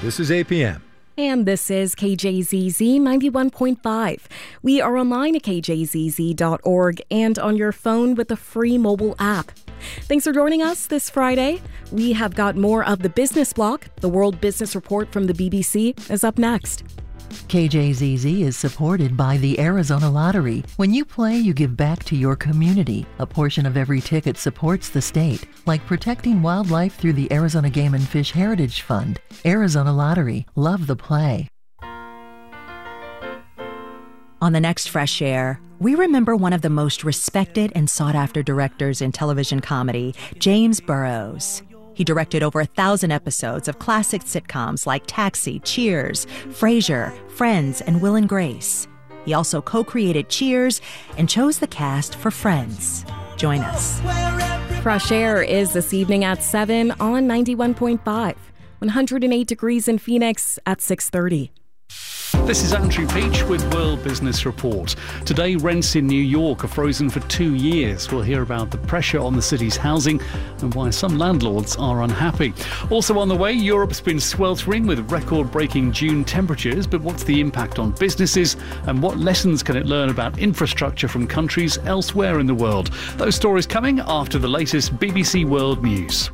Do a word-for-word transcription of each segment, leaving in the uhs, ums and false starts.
This is A P M. And this is K J Z Z ninety-one point five. We are online at k j z z dot org and on your phone with the free mobile app. Thanks for joining us this Friday. We have got more of the Business Block. The World Business Report from the B B C is up next. K J Z Z is supported by the Arizona Lottery. When you play, you give back to your community. A portion of every ticket supports the state, like protecting wildlife through the Arizona Game and Fish Heritage Fund. Arizona Lottery. Love the play. On the next Fresh Air, we remember one of the most respected and sought-after directors in television comedy, James Burrows. He directed over a thousand episodes of classic sitcoms like Taxi, Cheers, Frasier, Friends, and Will and Grace. He also co-created Cheers and chose the cast for Friends. Join us. Fresh Air is this evening at seven on ninety-one point five. one hundred eight degrees in Phoenix at six thirty. This is Andrew Peach with World Business Report. Today, rents in New York are frozen for two years. We'll hear about the pressure on the city's housing and why some landlords are unhappy. Also on the way, Europe's been sweltering with record-breaking June temperatures, but what's the impact on businesses and what lessons can it learn about infrastructure from countries elsewhere in the world? Those stories coming after the latest B B C World News.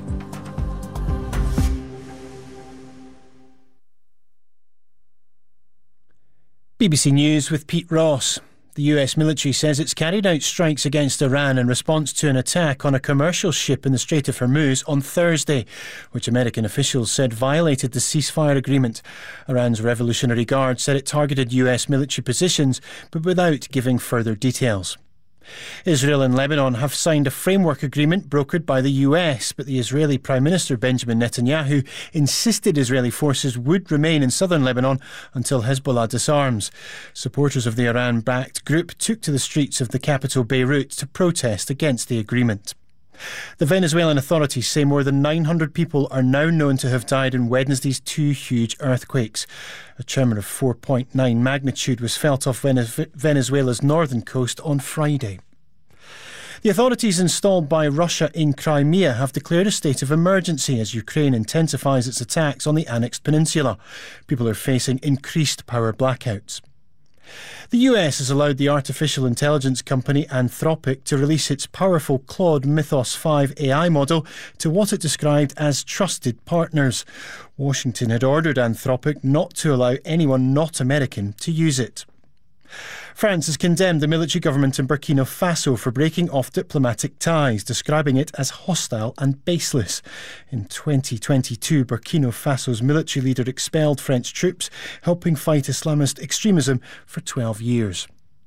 B B C News with Pete Ross. The U S military says it's carried out strikes against Iran in response to an attack on a commercial ship in the Strait of Hormuz on Thursday, which American officials said violated the ceasefire agreement. Iran's Revolutionary Guard said it targeted U S military positions, but without giving further details. Israel and Lebanon have signed a framework agreement brokered by the U S, but the Israeli Prime Minister Benjamin Netanyahu insisted Israeli forces would remain in southern Lebanon until Hezbollah disarms. Supporters of the Iran-backed group took to the streets of the capital Beirut to protest against the agreement. The Venezuelan authorities say more than nine hundred people are now known to have died in Wednesday's two huge earthquakes. A tremor of four point nine magnitude was felt off Venezuela's northern coast on Friday. The authorities installed by Russia in Crimea have declared a state of emergency as Ukraine intensifies its attacks on the annexed peninsula. People are facing increased power blackouts. The U S has allowed the artificial intelligence company Anthropic to release its powerful Claude Mythos five A I model to what it described as trusted partners. Washington had ordered Anthropic not to allow anyone not American to use it. France has condemned the military government in Burkina Faso for breaking off diplomatic ties, describing it as hostile and baseless. In twenty twenty-two, Burkina Faso's military leader expelled French troops, helping fight Islamist extremism for twelve years.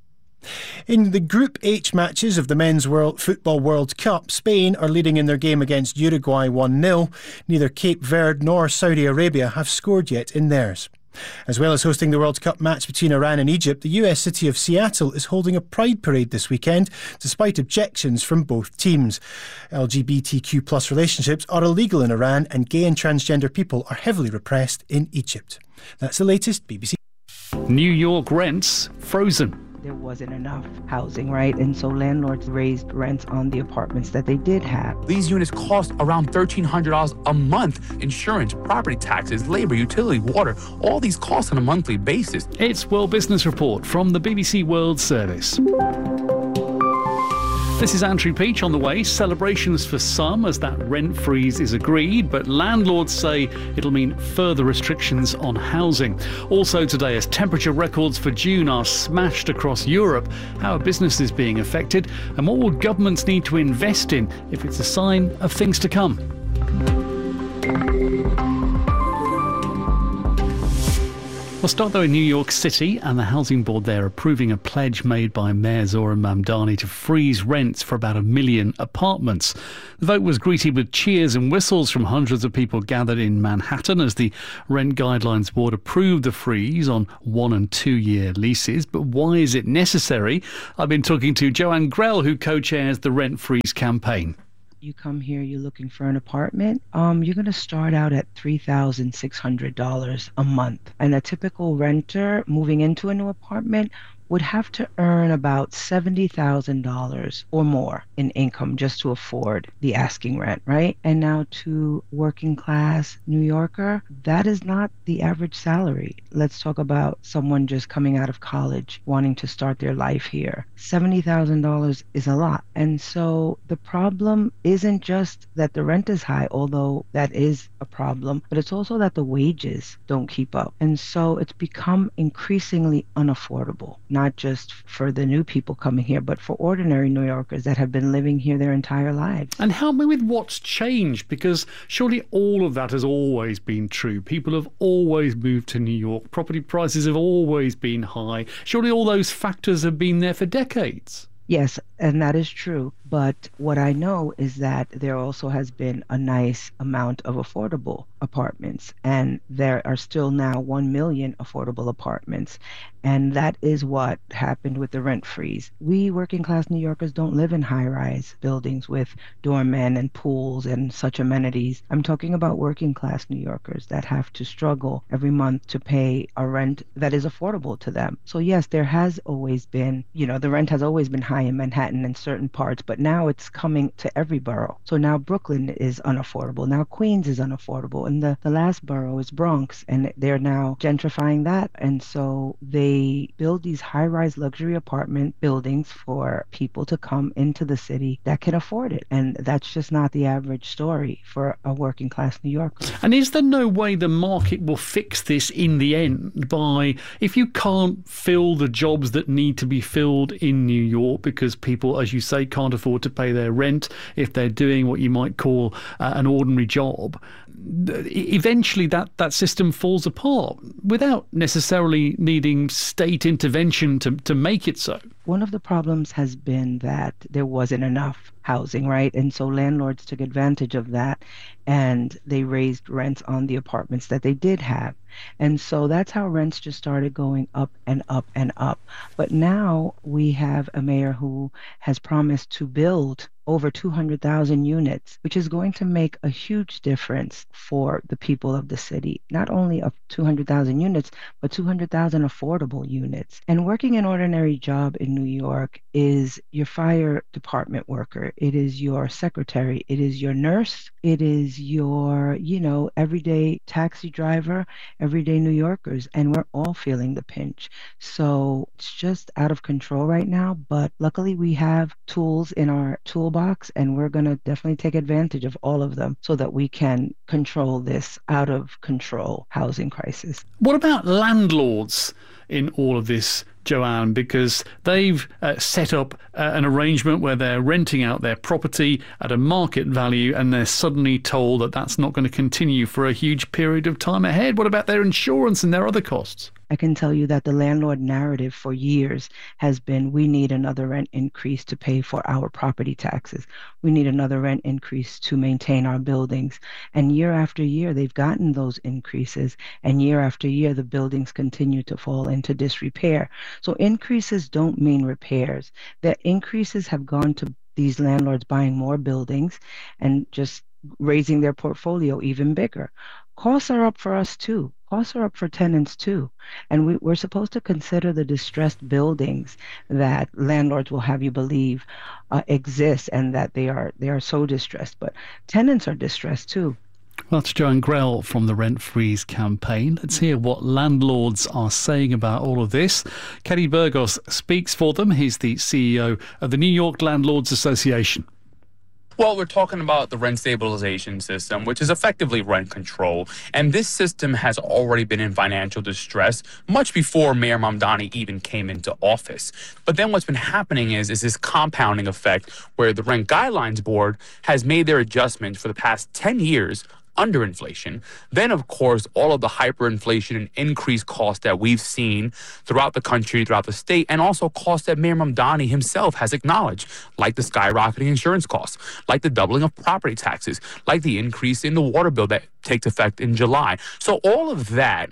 In the Group H matches of the Men's World Football World Cup, Spain are leading in their game against Uruguay one nil. Neither Cape Verde nor Saudi Arabia have scored yet in theirs. As well as hosting the World Cup match between Iran and Egypt, the U S city of Seattle is holding a pride parade this weekend, despite objections from both teams. L G B T Q plus relationships are illegal in Iran and gay and transgender people are heavily repressed in Egypt. That's the latest B B C. New York rents frozen. There wasn't enough housing, right? And so landlords raised rents on the apartments that they did have. These units cost around thirteen hundred dollars a month. Insurance, property taxes, labor, utility, water, all these costs on a monthly basis. It's World Business Report from the B B C World Service. This is Andrew Peach on the way. Celebrations for some as that rent freeze is agreed, but landlords say it'll mean further restrictions on housing. Also today, as temperature records for June are smashed across Europe, how are businesses being affected and what will governments need to invest in if it's a sign of things to come? We'll start though in New York City, and the Housing Board there approving a pledge made by Mayor Zohran Mamdani to freeze rents for about a million apartments. The vote was greeted with cheers and whistles from hundreds of people gathered in Manhattan as the Rent Guidelines Board approved the freeze on one and two year leases. But why is it necessary? I've been talking to Joanne Grell, who co-chairs the Rent Freeze campaign. You come here, you're looking for an apartment, um, you're going to start out at three thousand six hundred dollars a month. And a typical renter moving into a new apartment would have to earn about seventy thousand dollars or more in income just to afford the asking rent, right? And now to working class New Yorker, that is not the average salary. Let's talk about someone just coming out of college wanting to start their life here. seventy thousand dollars is a lot. And so the problem isn't just that the rent is high, although that is a problem, but it's also that the wages don't keep up. And so it's become increasingly unaffordable, not just for the new people coming here, but for ordinary New Yorkers that have been living here their entire lives. And help me with what's changed, because surely all of that has always been true. People have always moved to New York. Property prices have always been high. Surely all those factors have been there for decades. Yes, and that is true. But what I know is that there also has been a nice amount of affordable apartments, and there are still now one million affordable apartments. And that is what happened with the rent freeze. We working class New Yorkers don't live in high-rise buildings with doormen and pools and such amenities. I'm talking about working class New Yorkers that have to struggle every month to pay a rent that is affordable to them. So yes, there has always been, you know, the rent has always been high in Manhattan in certain parts, but now it's coming to every borough. So now Brooklyn is unaffordable. Now Queens is unaffordable. And the, the last borough is Bronx, and they're now gentrifying that. And so they build these high-rise luxury apartment buildings for people to come into the city that can afford it. And that's just not the average story for a working class New Yorker. And is there no way the market will fix this in the end by, if you can't fill the jobs that need to be filled in New York because people, as you say, can't afford to pay their rent, if they're doing what you might call uh, an ordinary job, eventually that, that system falls apart without necessarily needing state intervention to, to make it so? One of the problems has been that there wasn't enough housing, right? And so landlords took advantage of that, and they raised rents on the apartments that they did have. And so that's how rents just started going up and up and up. But now we have a mayor who has promised to build over two hundred thousand units, which is going to make a huge difference for the people of the city. Not only of two hundred thousand units, but two hundred thousand affordable units. And working an ordinary job in New York is your fire department worker. It is your secretary. It is your nurse. It is your, you know, everyday taxi driver, everyday New Yorkers. And we're all feeling the pinch. So it's just out of control right now. But luckily we have tools in our toolbox, and we're going to definitely take advantage of all of them so that we can control this out of control housing crisis. What about landlords in all of this, Joanne? Because they've uh, set up uh, an arrangement where they're renting out their property at a market value, and they're suddenly told that that's not going to continue for a huge period of time ahead. What about their insurance and their other costs? I can tell you that the landlord narrative for years has been, we need another rent increase to pay for our property taxes. We need another rent increase to maintain our buildings. And year after year, they've gotten those increases. And year after year, the buildings continue to fall into disrepair. So increases don't mean repairs. The increases have gone to these landlords buying more buildings and just raising their portfolio even bigger. Costs are up for us too. Costs are up for tenants too. And we, we're supposed to consider the distressed buildings that landlords will have you believe uh, exist, and that they are they are so distressed. But tenants are distressed too. Well, that's Joanne Grell from the Rent Freeze campaign. Let's hear what landlords are saying about all of this. Kenny Burgos speaks for them. He's the C E O of the New York Landlords Association. Well, we're talking about the rent stabilization system, which is effectively rent control. And this system has already been in financial distress much before Mayor Mamdani even came into office. But then what's been happening is, is this compounding effect where the Rent Guidelines Board has made their adjustments for the past ten years under inflation. Then, of course, all of the hyperinflation and increased costs that we've seen throughout the country, throughout the state, and also costs that Mayor Mamdani himself has acknowledged, like the skyrocketing insurance costs, like the doubling of property taxes, like the increase in the water bill that takes effect in July. So all of that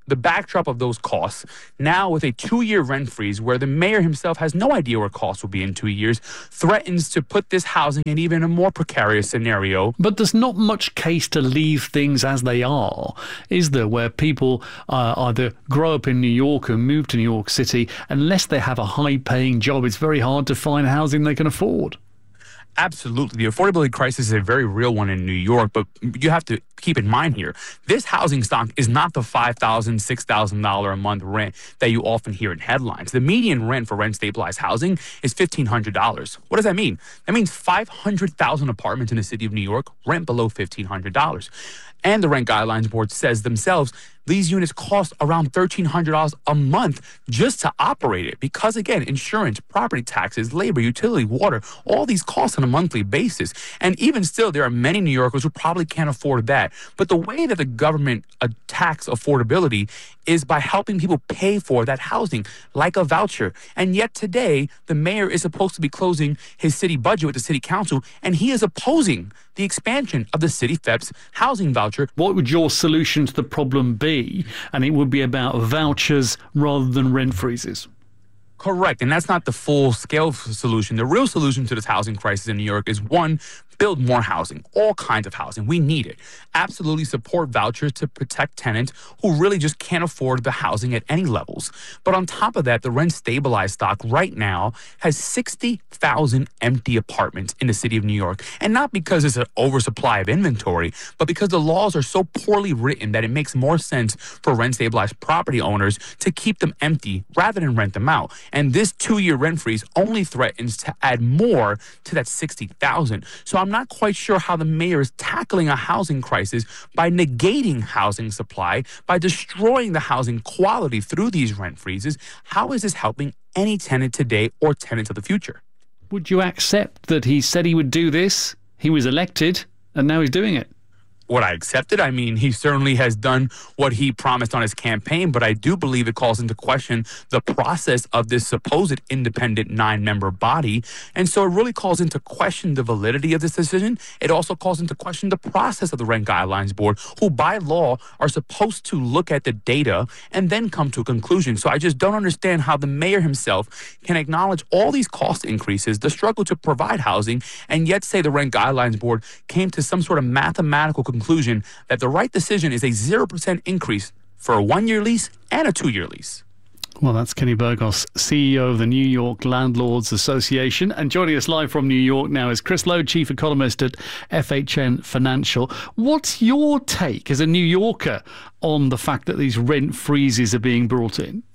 the backdrop of those costs, now with a two-year rent freeze where the mayor himself has no idea where costs will be in two years, threatens to put this housing in even a more precarious scenario. But there's not much case to leave things as they are, is there, where people uh, either grow up in New York or move to New York City, unless they have a high-paying job, it's very hard to find housing they can afford. Absolutely. The affordability crisis is a very real one in New York, but you have to keep in mind here, this housing stock is not the five thousand dollars, six thousand dollars a month rent that you often hear in headlines. The median rent for rent-stabilized housing is fifteen hundred dollars. What does that mean? That means five hundred thousand apartments in the city of New York rent below fifteen hundred dollars. And the Rent Guidelines Board says themselves, these units cost around thirteen hundred dollars a month just to operate it. Because, again, insurance, property taxes, labor, utility, water, all these costs on a monthly basis. And even still, there are many New Yorkers who probably can't afford that. But the way that the government attacks affordability is by helping people pay for that housing, like a voucher. And yet today, the mayor is supposed to be closing his city budget with the city council, and he is opposing the expansion of the city F E P's housing voucher. What would your solution to the problem be? And it would be about vouchers rather than rent freezes. Correct. And that's not the full-scale solution. The real solution to this housing crisis in New York is, one, build more housing, all kinds of housing. We need it. Absolutely support vouchers to protect tenants who really just can't afford the housing at any levels. But on top of that, the rent-stabilized stock right now has sixty thousand empty apartments in the city of New York. And not because it's an oversupply of inventory, but because the laws are so poorly written that it makes more sense for rent-stabilized property owners to keep them empty rather than rent them out. And this two-year rent freeze only threatens to add more to that sixty thousand. So I'm not quite sure how the mayor is tackling a housing crisis by negating housing supply, by destroying the housing quality through these rent freezes. How is this helping any tenant today or tenants of the future? Would you accept that he said he would do this, he was elected, and now he's doing it? Would I accept it? I mean, he certainly has done what he promised on his campaign, but I do believe it calls into question the process of this supposed independent nine-member body. And so it really calls into question the validity of this decision. It also calls into question the process of the Rent Guidelines Board, who by law are supposed to look at the data and then come to a conclusion. So I just don't understand how the mayor himself can acknowledge all these cost increases, the struggle to provide housing, and yet say the Rent Guidelines Board came to some sort of mathematical conclusion conclusion that the right decision is a zero percent increase for a one-year lease and a two-year lease. Well, that's Kenny Burgos, C E O of the New York Landlords Association. And joining us live from New York now is Chris Lowe, Chief Economist at F H N Financial. What's your take as a New Yorker on the fact that these rent freezes are being brought in?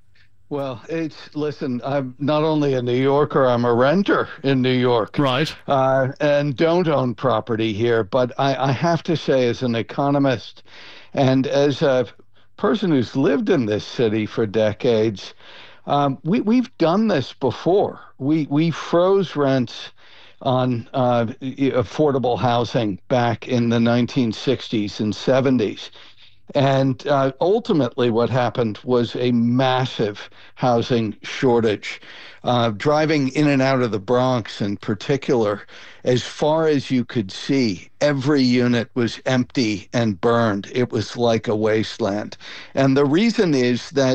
Well, it's listen, I'm not only a New Yorker, I'm a renter in New York. Right. Uh, and don't own property here. But I, I have to say, as an economist and as a person who's lived in this city for decades, um, we, we've done this before. We, we froze rents on uh, affordable housing back in the nineteen sixties and seventies. And uh, ultimately what happened was a massive housing shortage. Uh, driving in and out of the Bronx in particular, as far as you could see, every unit was empty and burned. It was like a wasteland. And the reason is that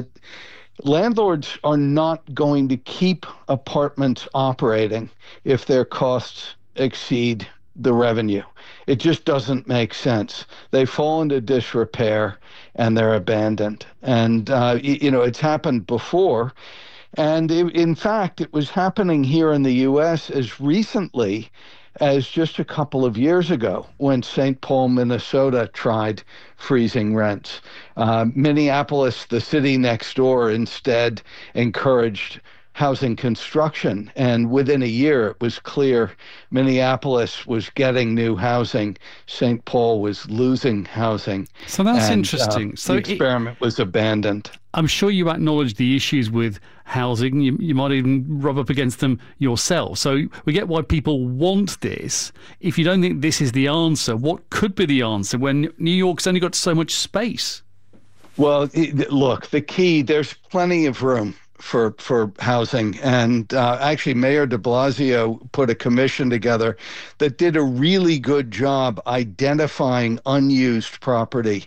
landlords are not going to keep apartments operating if their costs exceed the revenue. It just doesn't make sense. They fall into disrepair and they're abandoned. And, uh, you know, it's happened before. And it, in fact, it was happening here in the U S as recently as just a couple of years ago when Saint Paul, Minnesota tried freezing rents. Uh, Minneapolis, the city next door, instead encouraged housing construction. And within a year, it was clear Minneapolis was getting new housing. Saint Paul was losing housing. So that's and, interesting. Uh, so the experiment it, was abandoned. I'm sure you acknowledge the issues with housing. You, you might even rub up against them yourself. So we get why people want this. If you don't think this is the answer, what could be the answer when New York's only got so much space? Well, it, look, the key, there's plenty of room for for housing. And uh, actually, Mayor de Blasio put a commission together that did a really good job identifying unused property.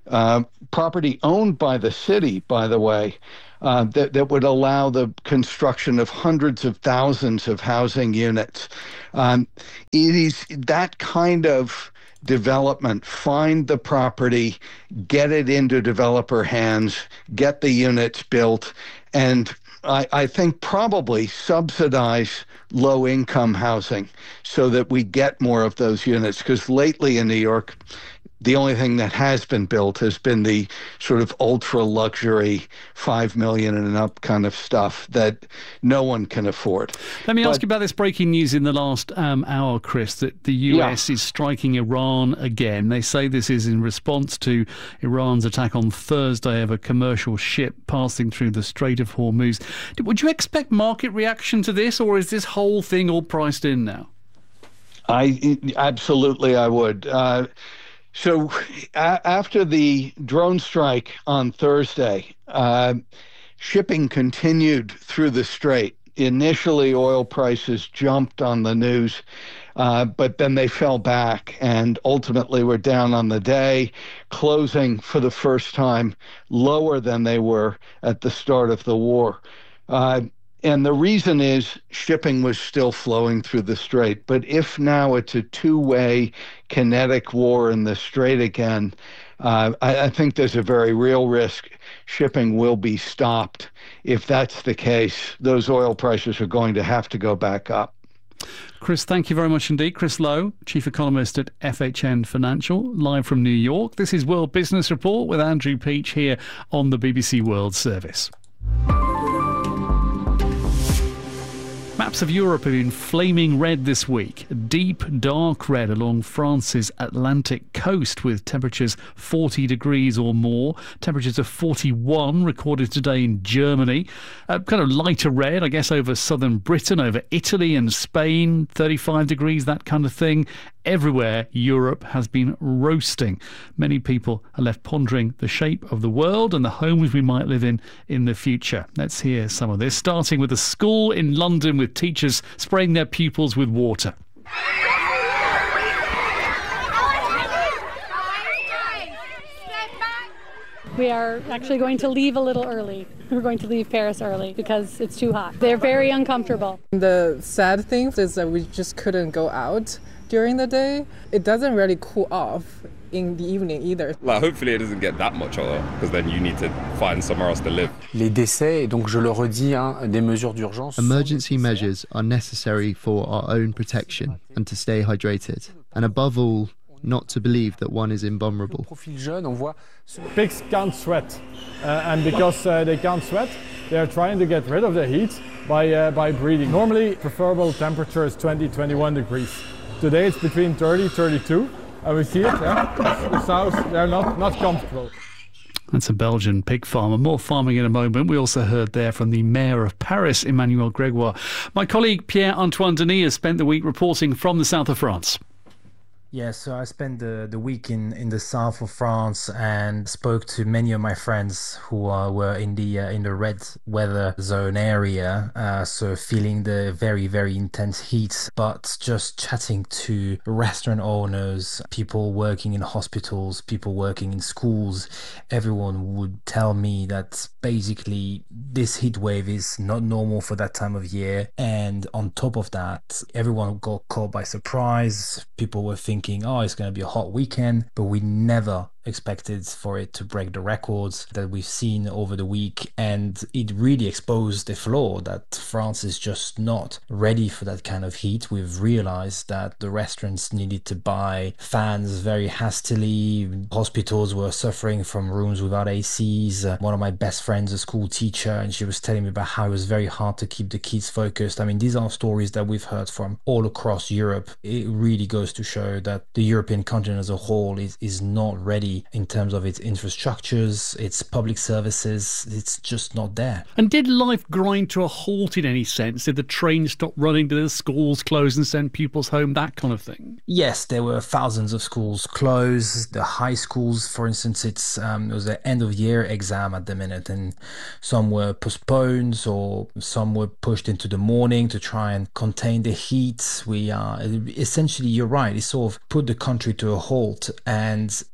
uh, property owned by the city, by the way, uh, that, that would allow the construction of hundreds of thousands of housing units. Um, it is that kind of development. Find the property, get it into developer hands, get the units built, and I, I think probably subsidize low-income housing so that we get more of those units. Because lately in New York, the only thing that has been built has been the sort of ultra-luxury five million and up kind of stuff that no one can afford. Let me but, ask you about this breaking news in the last um, hour, Chris, that the U S yeah. is striking Iran again. They say this is in response to Iran's attack on Thursday of a commercial ship passing through the Strait of Hormuz. Would you expect market reaction to this, or is this whole thing all priced in now? I absolutely, I would. Uh, So a- after the drone strike on Thursday, uh, shipping continued through the strait. Initially, oil prices jumped on the news, uh, but then they fell back and ultimately were down on the day, closing for the first time lower than they were at the start of the war. Uh, And the reason is shipping was still flowing through the strait. But if now it's a two-way kinetic war in the strait again, uh, I, I think there's a very real risk shipping will be stopped. If that's the case, those oil prices are going to have to go back up. Chris, thank you very much indeed. Chris Lowe, Chief Economist at F H N Financial, live from New York. This is World Business Report with Andrew Peach here on the B B C World Service. Maps of Europe have been flaming red this week, deep dark red along France's Atlantic coast with temperatures forty degrees or more. Temperatures of forty-one recorded today in Germany. Uh, kind of lighter red, I guess, over southern Britain, over Italy and Spain, thirty-five degrees, that kind of thing. Everywhere Europe has been roasting. Many people are left pondering the shape of the world and the homes we might live in in the future. Let's hear some of this, starting with a school in London with teachers spraying their pupils with water. We are actually going to leave a little early. We're going to leave Paris early because it's too hot. They're very uncomfortable. The sad thing is that we just couldn't go out during the day. It doesn't really cool off in the evening either. Like, hopefully it doesn't get that much hotter, because then you need to find somewhere else to live. Les décès, donc je le redis, hein, des mesures d'urgence. Emergency measures are necessary for our own protection and to stay hydrated. And above all, not to believe that one is invulnerable. Pigs can't sweat, uh, and because uh, they can't sweat, they are trying to get rid of the heat by, uh, by breathing. Normally, preferable temperature is twenty to twenty-one degrees. Today it's between thirty to thirty-two. And we see it, yeah? The sows, they're not, not comfortable. That's a Belgian pig farmer. More farming in a moment. We also heard there from the Mayor of Paris, Emmanuel Grégoire. My colleague Pierre-Antoine Denis has spent the week reporting from the south of France. Yeah, so I spent the, the week in, in the south of France and spoke to many of my friends who uh, were in the uh, in the red weather zone area, uh, so feeling the very, very intense heat, but just chatting to restaurant owners, people working in hospitals, people working in schools. Everyone would tell me that basically this heat wave is not normal for that time of year. And on top of that, everyone got caught by surprise. People were thinking, thinking, oh, it's going to be a hot weekend, but we never expected for it to break the records that we've seen over the week. And it really exposed the flaw that France is just not ready for that kind of heat. We've realized that the restaurants needed to buy fans very hastily. Hospitals were suffering from rooms without A Cs. Uh, one of my best friends, a school teacher, and she was telling me about how it was very hard to keep the kids focused. I mean, these are stories that we've heard from all across Europe. It really goes to show that the European continent as a whole is, is not ready in terms of its infrastructures, its public services. It's just not there. And did life grind to a halt in any sense? Did the trains stop running? Did the schools close and send pupils home? That kind of thing? Yes, there were thousands of schools closed. The high schools, for instance, it's um, it was an end of year exam at the minute, and some were postponed or some were pushed into the morning to try and contain the heat. We are essentially, you're right, it sort of put the country to a halt, and everyone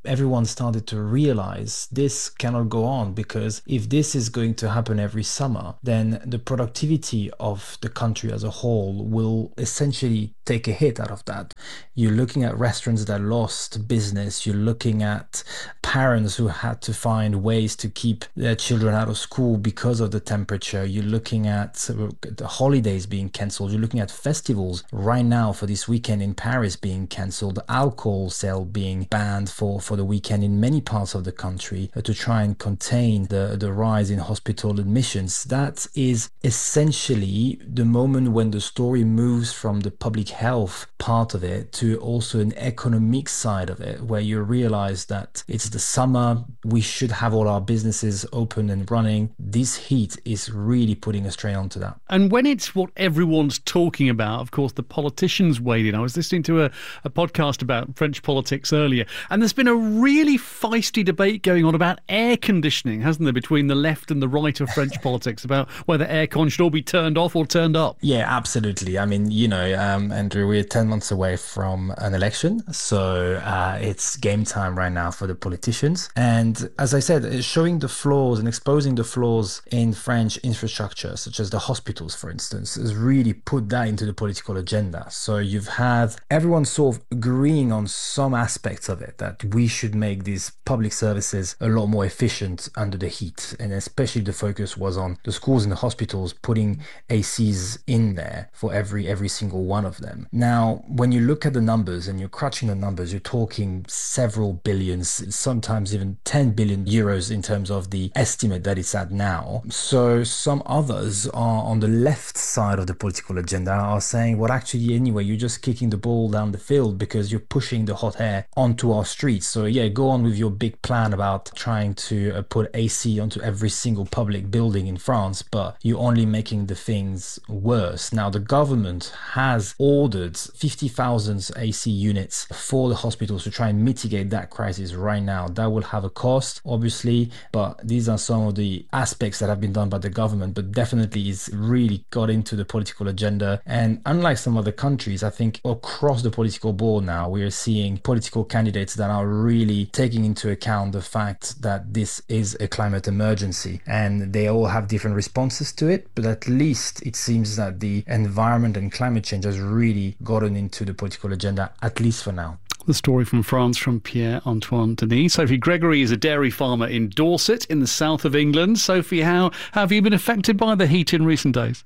everyone started to realize this cannot go on, because if this is going to happen every summer, then the productivity of the country as a whole will essentially take a hit out of that. You're looking at restaurants that lost business. You're looking at parents who had to find ways to keep their children out of school because of the temperature. You're looking at the holidays being cancelled. You're looking at festivals right now for this weekend in Paris being cancelled, alcohol sale being banned for, for the weekend in many parts of the country uh, to try and contain the, the rise in hospital admissions. That is essentially the moment when the story moves from the public health part of it to also an economic side of it, where you realize that it's the summer, we should have all our businesses open and running. This heat is really putting a strain onto that. And when it's what everyone's talking about, of course, the politicians weighed in. I was listening to a, a podcast about French politics earlier, and there's been a really feisty debate going on about air conditioning, hasn't there, between the left and the right of French politics, about whether aircon should all be turned off or turned up. Yeah, absolutely. I mean, you know, um, Andrew, we're ten months away from an election, so uh, it's game time right now for the politicians. And as I said, showing the flaws and exposing the flaws in French infrastructure, such as the hospitals, for instance, has really put that into the political agenda. So you've had everyone sort of agreeing on some aspects of it, that we should make these public services a lot more efficient under the heat. And especially the focus was on the schools and the hospitals, putting A Cs in there for every every single one of them. Now, when you look at the numbers and you're crunching the numbers, you're talking several billions, sometimes even ten billion euros in terms of the estimate that it's at now. So some others are on the left side of the political agenda are saying, well, actually, anyway, you're just kicking the ball down the field because you're pushing the hot air onto our streets. So yeah, go on with your big plan about trying to uh, put A C onto every single public building in France, but you're only making the things worse. Now, the government has ordered fifty thousand A C units for the hospitals to try and mitigate that crisis right now. That will have a cost, obviously, but these are some of the aspects that have been done by the government, but definitely it's really got into the political agenda. And unlike some other countries, I think across the political board now, we are seeing political candidates that are really taking into account the fact that this is a climate emergency, and they all have different responses to it, but at least it seems that the environment and climate change has really gotten into the political agenda, at least for now. The story from France from Pierre-Antoine Denis. Sophie Gregory is a dairy farmer in Dorset in the south of England. Sophie, how, how have you been affected by the heat in recent days?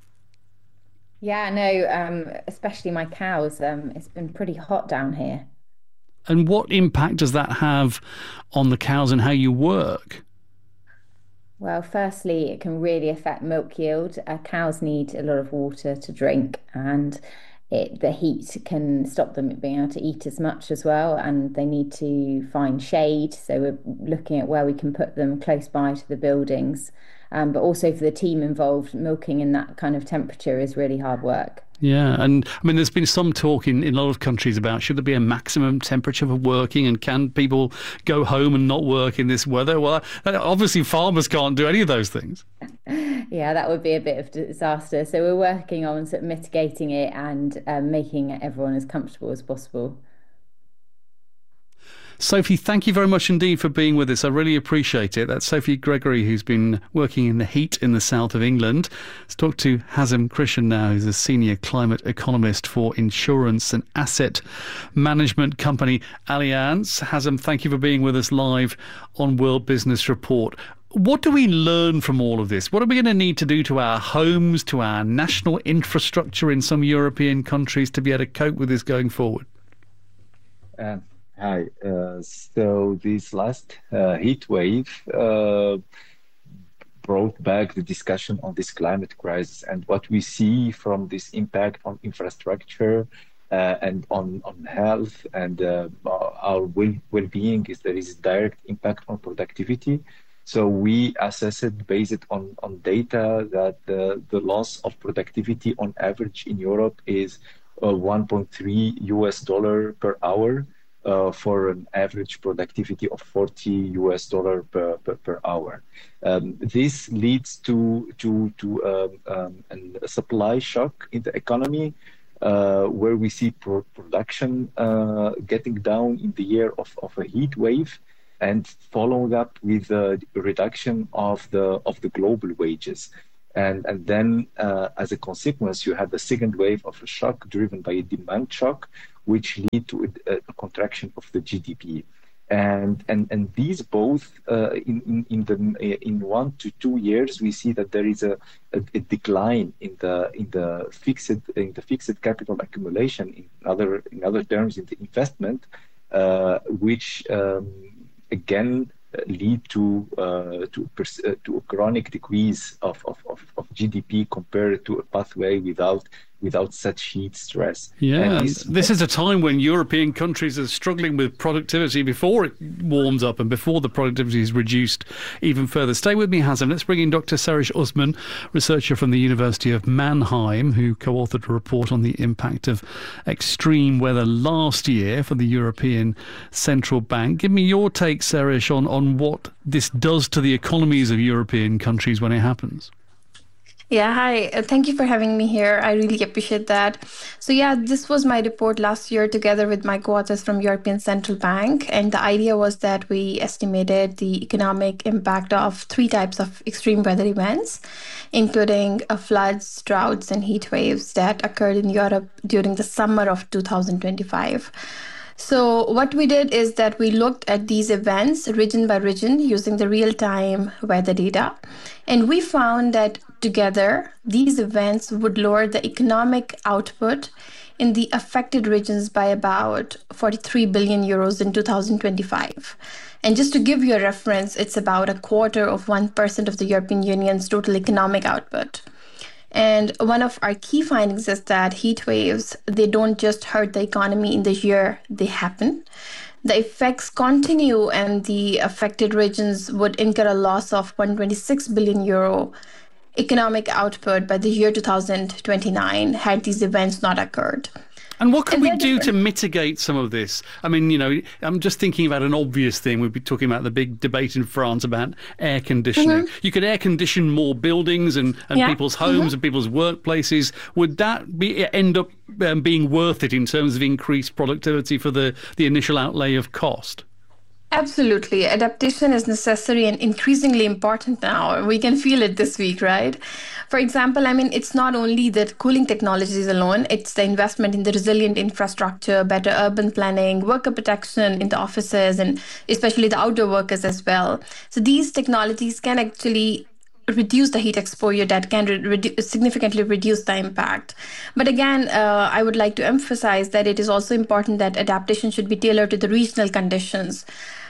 Yeah, no, um, especially my cows. Um, it's been pretty hot down here. And what impact does that have on the cows and how you work? Well, firstly, it can really affect milk yield. Uh, cows need a lot of water to drink, and It, the heat can stop them being able to eat as much as well, and they need to find shade. So we're looking at where we can put them close by to the buildings. Um, but also for the team involved, milking in that kind of temperature is really hard work. Yeah, and I mean, there's been some talk in, in a lot of countries about should there be a maximum temperature for working, and can people go home and not work in this weather? Well, obviously farmers can't do any of those things. Yeah, that would be a bit of disaster. So we're working on sort of mitigating it and um, making everyone as comfortable as possible. Sophie, thank you very much indeed for being with us. I really appreciate it. That's Sophie Gregory, who's been working in the heat in the south of England. Let's talk to Hazem Krishan now, who's a senior climate economist for insurance and asset management company Allianz. Hazem, thank you for being with us live on World Business Report. What do we learn from all of this? What are we going to need to do to our homes, to our national infrastructure in some European countries to be able to cope with this going forward? Um. Hi. Uh, so this last uh, heat wave uh, brought back the discussion on this climate crisis, and what we see from this impact on infrastructure uh, and on, on health and uh, our well, well-being is there is a direct impact on productivity. So we assess it based on, on data that the, the loss of productivity on average in Europe is uh, one point three U S dollar per hour. Uh, for an average productivity of forty U S dollar per, per, per hour. Um, this leads to to to um, um, a supply shock in the economy, uh, where we see pro- production uh, getting down in the year of, of a heat wave. and following up with the reduction of the of the global wages. And, and then, uh, as a consequence, you had the second wave of a shock driven by a demand shock, which lead to a, a contraction of the G D P. And and and these both uh, in, in in the in one to two years, we see that there is a, a, a decline in the in the fixed in the fixed capital accumulation. In other in other terms, in the investment, uh, which um, again lead to uh, to pers- uh, to a chronic decrease of, of, of, of G D P compared to a pathway without without such heat stress. Yeah, this, this is a time when European countries are struggling with productivity before it warms up and before the productivity is reduced even further. Stay with me, Hazem. Let's bring in Doctor Serish Usman, researcher from the University of Mannheim, who co-authored a report on the impact of extreme weather last year for the European Central Bank. Give me your take, Serish, on, on what this does to the economies of European countries when it happens. Yeah, hi. Uh, thank you for having me here. I really appreciate that. So yeah, this was my report last year together with my co-authors from European Central Bank. And the idea was that we estimated the economic impact of three types of extreme weather events, including uh, floods, droughts, and heat waves that occurred in Europe during the summer of two thousand twenty-five. So what we did is that we looked at these events region by region using the real-time weather data. And we found that together, these events would lower the economic output in the affected regions by about forty-three billion euros in two thousand twenty-five. And just to give you a reference, it's about a quarter of one percent of the European Union's total economic output. And one of our key findings is that heat waves, they don't just hurt the economy in the year they happen. The effects continue, and the affected regions would incur a loss of one hundred twenty-six billion euro economic output by the year two thousand twenty-nine had these events not occurred. And what can we do to mitigate some of this? I mean, you know, I'm just thinking about an obvious thing. We'd be talking about the big debate in France about air conditioning. Mm-hmm. You could air condition more buildings and, and yeah. people's homes mm-hmm. and people's workplaces. Would that be end up um, being worth it in terms of increased productivity for the, the initial outlay of cost? Absolutely. Adaptation is necessary and increasingly important now. We can feel it this week, right? For example, I mean, it's not only the cooling technologies alone, it's the investment in the resilient infrastructure, better urban planning, worker protection in the offices, and especially the outdoor workers as well. So these technologies can actually reduce the heat exposure that can re- redu- significantly reduce the impact. But again, uh, I would like to emphasize that it is also important that adaptation should be tailored to the regional conditions.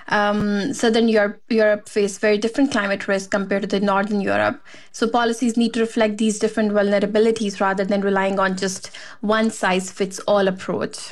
Um, Southern Europe, Europe face very different climate risks compared to the Northern Europe. So policies need to reflect these different vulnerabilities rather than relying on just one-size-fits-all approach.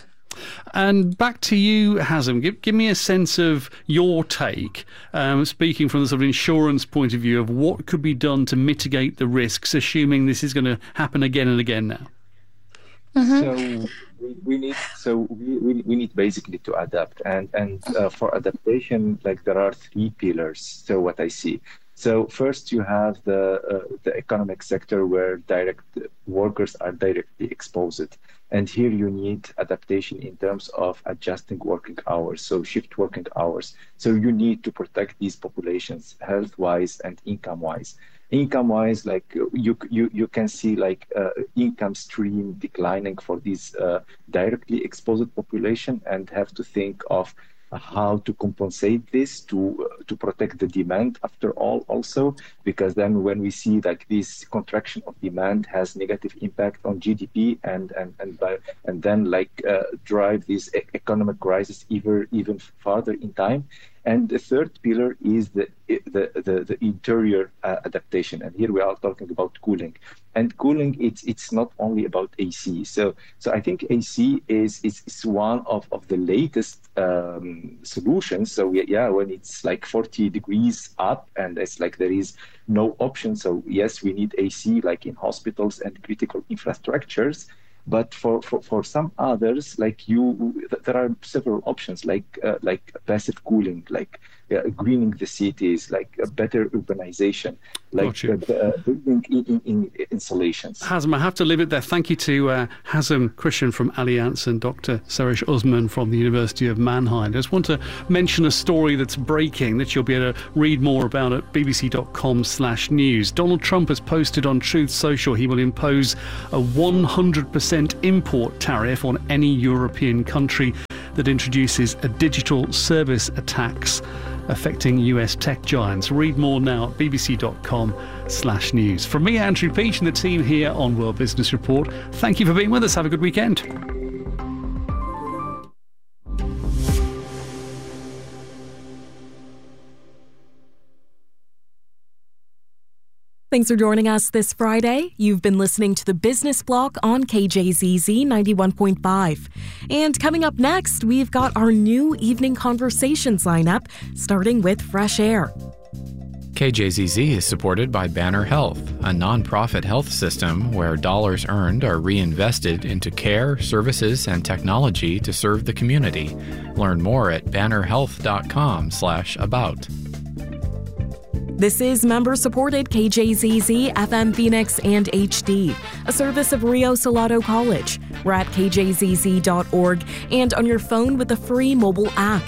And back to you, Hazem. Give, give me a sense of your take, um, speaking from the sort of insurance point of view, of what could be done to mitigate the risks, assuming this is going to happen again and again now. Mm-hmm. So we, we need so we, we, we need basically to adapt, and and uh, for adaptation, like there are three pillars. So what I see. So first, you have the uh, the economic sector where direct workers are directly exposed, and here you need adaptation in terms of adjusting working hours, so shift working hours. So you need to protect these populations health-wise and income-wise. Income-wise, like you you you can see like uh, income stream declining for these uh, directly exposed population, and have to think of how to compensate this to uh, to protect the demand after all also, because then when we see like this contraction of demand has negative impact on G D P and and and by, and then like uh, drive this e- economic crisis even even farther in time. And the third pillar is the the the, the interior uh, adaptation, and here we are talking about cooling. And cooling, it's it's not only about A C. So so I think A C is is, is one of, of the latest um, solutions. So we, yeah, when it's like forty degrees up and it's like there is no option. So yes, we need A C like in hospitals and critical infrastructures. But for, for, for some others, like you, there are several options, like uh, like passive cooling, like uh, greening the cities, like a better urbanization, like uh, uh, building in, in, in installations. Hazem, I have to leave it there. Thank you to uh, Hazem Christian from Allianz and Doctor Sarish Uzman from the University of Mannheim. I just want to mention a story that's breaking that you'll be able to read more about at bbc.com slash news. Donald Trump has posted on Truth Social he will impose a one hundred percent import tariff on any European country that introduces a digital service attacks affecting U S tech giants. Read more now at bbc.com slash news. From me, Andrew Peach, and the team here on World Business Report, thank you for being with us. Have a good weekend. Thanks for joining us this Friday. You've been listening to the Business Block on K J Z Z ninety-one point five. And coming up next, we've got our new evening conversations lineup, starting with Fresh Air. K J Z Z is supported by Banner Health, a nonprofit health system where dollars earned are reinvested into care, services, and technology to serve the community. Learn more at bannerhealth.com slash about. This is member-supported K J Z Z, F M Phoenix, and H D, a service of Rio Salado College. We're at k j z z dot org and on your phone with the free mobile app.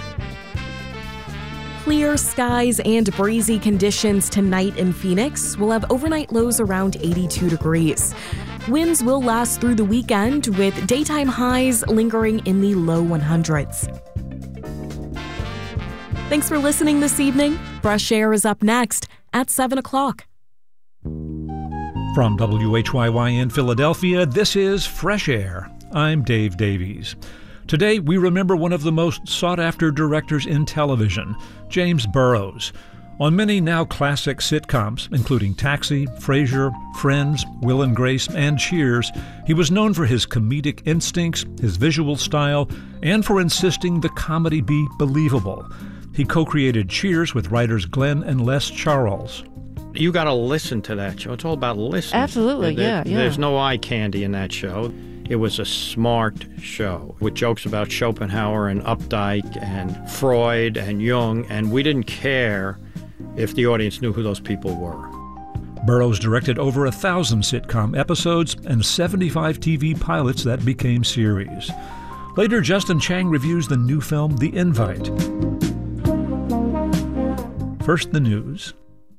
Clear skies and breezy conditions tonight in Phoenix. We'll have overnight lows around eighty-two degrees. Winds will last through the weekend with daytime highs lingering in the low hundreds. Thanks for listening this evening. Fresh Air is up next at seven o'clock. From W H Y Y in Philadelphia, this is Fresh Air. I'm Dave Davies. Today, we remember one of the most sought-after directors in television, James Burrows. On many now classic sitcoms, including Taxi, Frasier, Friends, Will and Grace, and Cheers, he was known for his comedic instincts, his visual style, and for insisting the comedy be believable. He co-created Cheers with writers Glenn and Les Charles. You got to listen to that show. It's all about listening. Absolutely, there, yeah, yeah. There's no eye candy in that show. It was a smart show with jokes about Schopenhauer and Updike and Freud and Jung, and we didn't care if the audience knew who those people were. Burrows directed over a thousand sitcom episodes and seventy-five T V pilots that became series. Later, Justin Chang reviews the new film The Invite. First, the news.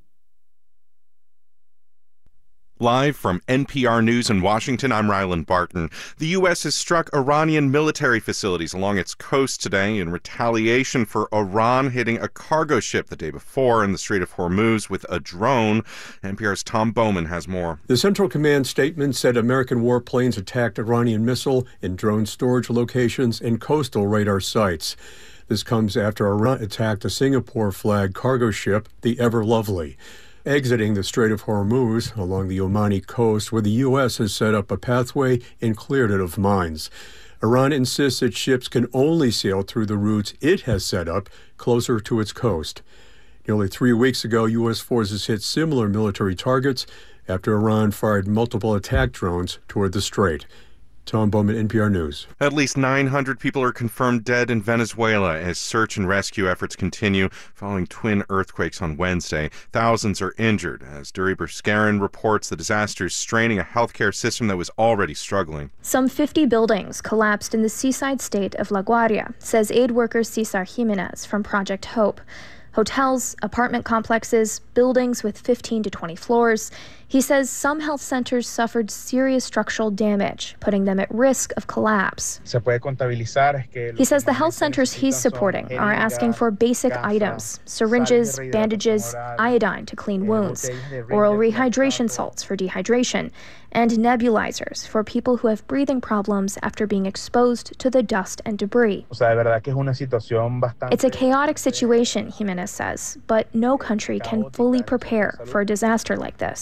Live from N P R News in Washington, I'm Ryland Barton. The U S has struck Iranian military facilities along its coast today in retaliation for Iran hitting a cargo ship the day before in the Strait of Hormuz with a drone. N P R's Tom Bowman has more. The Central Command statement said American warplanes attacked Iranian missile and drone storage locations and coastal radar sites. This comes after Iran attacked a Singapore-flagged cargo ship, the Ever Lovely, exiting the Strait of Hormuz along the Omani coast, where the U S has set up a pathway and cleared it of mines. Iran insists that ships can only sail through the routes it has set up closer to its coast. Nearly three weeks ago, U S forces hit similar military targets after Iran fired multiple attack drones toward the strait. Tom Bowman, N P R News. At least nine hundred people are confirmed dead in Venezuela as search and rescue efforts continue following twin earthquakes on Wednesday. Thousands are injured as Duri Berskarin reports the disaster is straining a healthcare system that was already struggling. Some fifty buildings collapsed in the seaside state of La Guaria, says aid worker Cesar Jimenez from Project Hope. Hotels, apartment complexes, buildings with fifteen to twenty floors. He says some health centers suffered serious structural damage, putting them at risk of collapse. He says the health centers he's supporting are asking for basic items: syringes, bandages, iodine to clean wounds, oral rehydration salts for dehydration, and nebulizers for people who have breathing problems after being exposed to the dust and debris. It's a chaotic situation, Jimenez says, but no country can fully prepare for a disaster like this.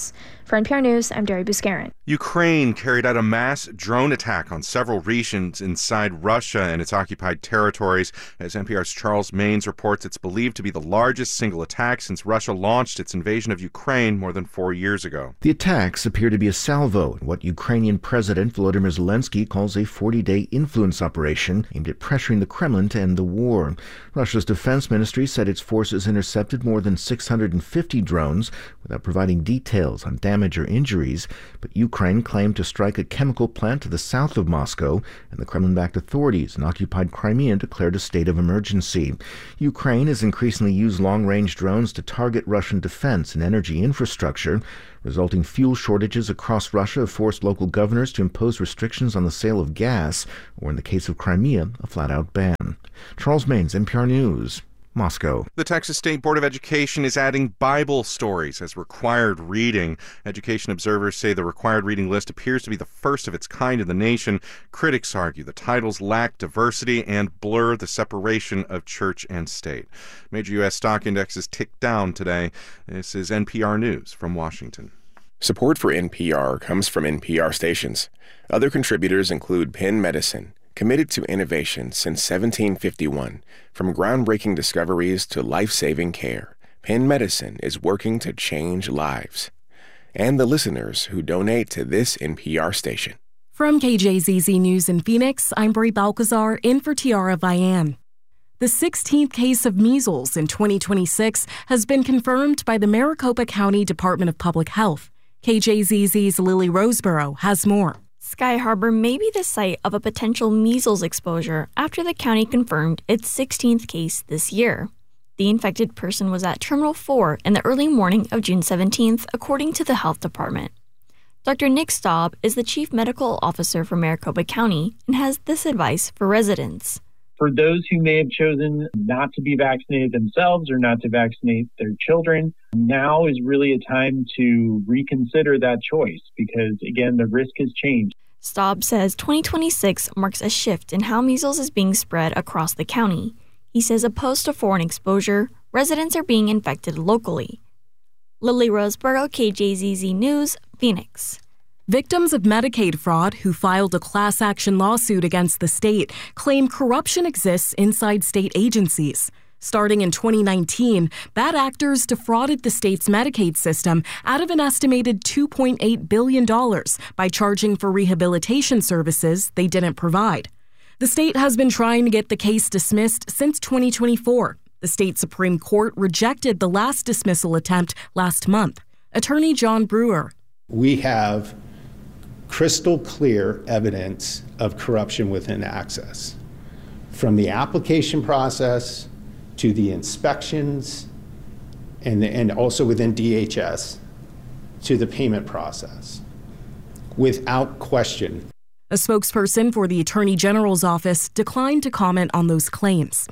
For N P R News, I'm Derry Buscarin. Ukraine carried out a mass drone attack on several regions inside Russia and its occupied territories. As N P R's Charles Maynes reports, it's believed to be the largest single attack since Russia launched its invasion of Ukraine more than four years ago. The attacks appear to be a salvo in what Ukrainian President Volodymyr Zelensky calls a forty-day influence operation aimed at pressuring the Kremlin to end the war. Russia's defense ministry said its forces intercepted more than six hundred fifty drones without providing details on damage or injuries, but Ukraine claimed to strike a chemical plant to the south of Moscow, and the Kremlin-backed authorities in occupied Crimea declared a state of emergency. Ukraine has increasingly used long-range drones to target Russian defense and energy infrastructure. Resulting fuel shortages across Russia have forced local governors to impose restrictions on the sale of gas, or in the case of Crimea, a flat-out ban. Charles Maynes, N P R News, Moscow. The Texas State Board of Education is adding Bible stories as required reading. Education observers say the required reading list appears to be the first of its kind in the nation. Critics argue the titles lack diversity and blur the separation of church and state. Major U S stock indexes ticked down today. This is N P R News from Washington. Support for N P R comes from N P R stations. Other contributors include Penn Medicine, committed to innovation since seventeen fifty-one. From groundbreaking discoveries to life-saving care, Penn Medicine is working to change lives. And the listeners who donate to this N P R station. From K J Z Z News in Phoenix, I'm Bri Balcazar in for Tiara Vian. The sixteenth case of measles in twenty twenty-six has been confirmed by the Maricopa County Department of Public Health. K J Z Z's Lily Roseborough has more. Sky Harbor may be the site of a potential measles exposure after the county confirmed its sixteenth case this year. The infected person was at Terminal four in the early morning of June seventeenth, according to the health department. Doctor Nick Staub is the chief medical officer for Maricopa County and has this advice for residents. For those who may have chosen not to be vaccinated themselves or not to vaccinate their children, now is really a time to reconsider that choice because, again, the risk has changed. Staub says twenty twenty-six marks a shift in how measles is being spread across the county. He says opposed to foreign exposure, residents are being infected locally. Lily Roseborough, K J Z Z News, Phoenix. Victims of Medicaid fraud who filed a class action lawsuit against the state claim corruption exists inside state agencies. Starting in twenty nineteen, bad actors defrauded the state's Medicaid system out of an estimated two point eight billion dollars by charging for rehabilitation services they didn't provide. The state has been trying to get the case dismissed since twenty twenty-four. The state Supreme Court rejected the last dismissal attempt last month. Attorney John Brewer. We have crystal clear evidence of corruption within Access, from the application process to the inspections and, and also within D H S to the payment process, without question. A spokesperson for the Attorney General's office declined to comment on those claims.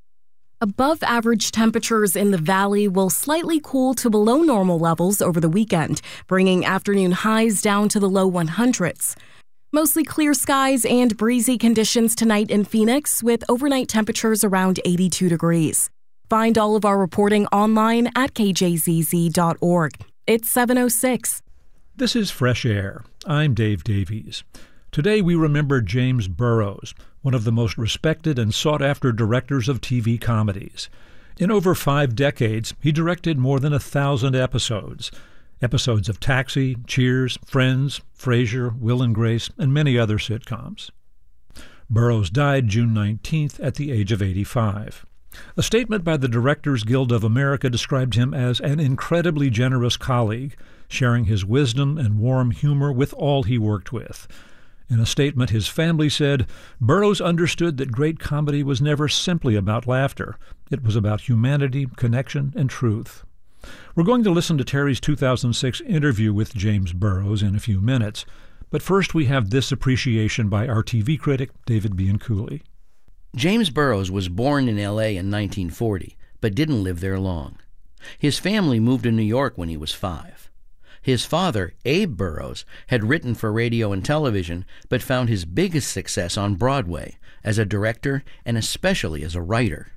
Above average temperatures in the valley will slightly cool to below normal levels over the weekend, bringing afternoon highs down to the low hundreds. Mostly clear skies and breezy conditions tonight in Phoenix, with overnight temperatures around eighty-two degrees. Find all of our reporting online at k j z z dot org. It's seven oh six. This is Fresh Air. I'm Dave Davies. Today we remember James Burrows, one of the most respected and sought-after directors of T V comedies. In over five decades, he directed more than a thousand episodes. Episodes of Taxi, Cheers, Friends, Frasier, Will and Grace, and many other sitcoms. Burrows died June nineteenth at the age of eighty-five. A statement by the Directors Guild of America described him as an incredibly generous colleague, sharing his wisdom and warm humor with all he worked with. In a statement, his family said, Burrows understood that great comedy was never simply about laughter. It was about humanity, connection, and truth. We're going to listen to Terry's two thousand six interview with James Burrows in a few minutes, but first we have this appreciation by our T V critic, David Bianculli. James Burrows was born in L A in nineteen forty, but didn't live there long. His family moved to New York when he was five. His father, Abe Burrows, had written for radio and television, but found his biggest success on Broadway, as a director and especially as a writer.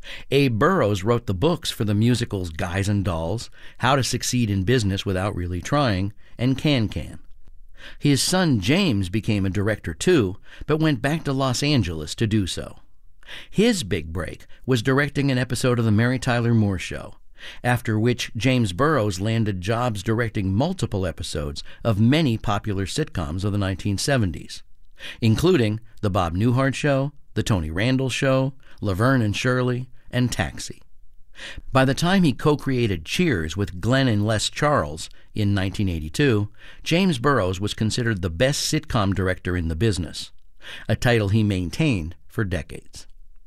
Abe Burrows wrote the books for the musicals Guys and Dolls, How to Succeed in Business Without Really Trying, and Can-Can. His son James became a director too, but went back to Los Angeles to do so. His big break was directing an episode of The Mary Tyler Moore Show, after which James Burrows landed jobs directing multiple episodes of many popular sitcoms of the nineteen seventies, including The Bob Newhart Show, The Tony Randall Show, Laverne and Shirley, and Taxi. By the time he co-created Cheers with Glenn and Les Charles in nineteen eighty-two, James Burrows was considered the best sitcom director in the business, a title he maintained for decades.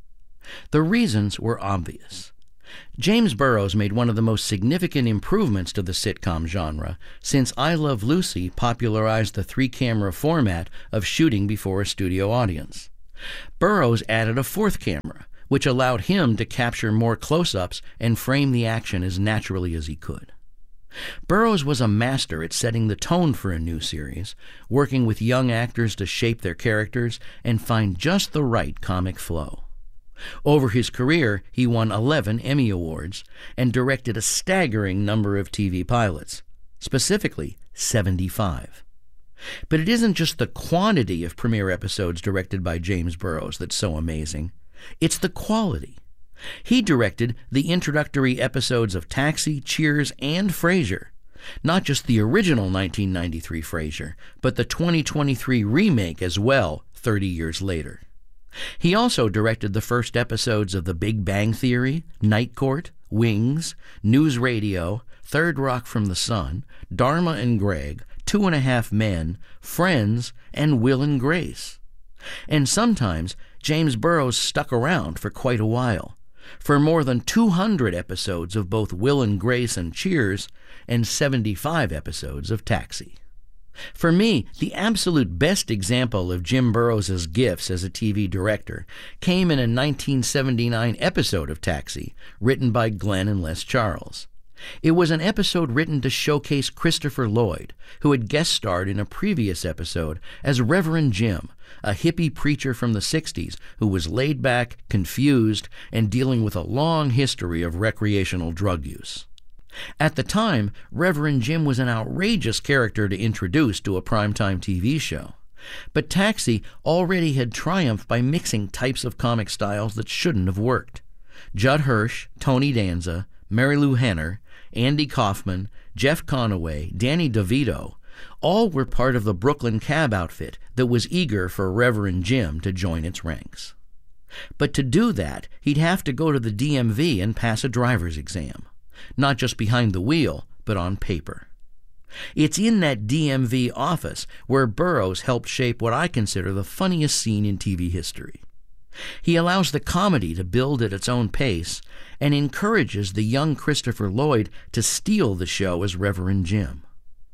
The reasons were obvious. James Burrows made one of the most significant improvements to the sitcom genre since I Love Lucy popularized the three-camera format of shooting before a studio audience. Burrows added a fourth camera, which allowed him to capture more close-ups and frame the action as naturally as he could. Burrows was a master at setting the tone for a new series, working with young actors to shape their characters and find just the right comic flow. Over his career, he won eleven Emmy Awards and directed a staggering number of T V pilots, specifically seventy-five. But it isn't just the quantity of premiere episodes directed by James Burrows that's so amazing. It's the quality. He directed the introductory episodes of Taxi, Cheers, and Frasier. Not just the original nineteen ninety-three Frasier, but the twenty twenty-three remake as well, thirty years later. He also directed the first episodes of The Big Bang Theory, Night Court, Wings, News Radio, Third Rock from the Sun, Dharma and Greg, Two and a Half Men, Friends, and Will and Grace. And sometimes James Burrows stuck around for quite a while, for more than two hundred episodes of both Will and Grace and Cheers, and seventy-five episodes of Taxi. For me, the absolute best example of Jim Burrows' gifts as a T V director came in a nineteen seventy-nine episode of Taxi, written by Glenn and Les Charles. It was an episode written to showcase Christopher Lloyd, who had guest starred in a previous episode as Reverend Jim, a hippie preacher from the sixties who was laid back, confused, and dealing with a long history of recreational drug use. At the time, Reverend Jim was an outrageous character to introduce to a primetime T V show. But Taxi already had triumphed by mixing types of comic styles that shouldn't have worked. Judd Hirsch, Tony Danza, Mary Lou Henner, Andy Kaufman, Jeff Conaway, Danny DeVito, all were part of the Brooklyn cab outfit that was eager for Reverend Jim to join its ranks. But to do that, he'd have to go to the D M V and pass a driver's exam. Not just behind the wheel, but on paper. It's in that D M V office where Burrows helped shape what I consider the funniest scene in T V history. He allows the comedy to build at its own pace and encourages the young Christopher Lloyd to steal the show as Reverend Jim.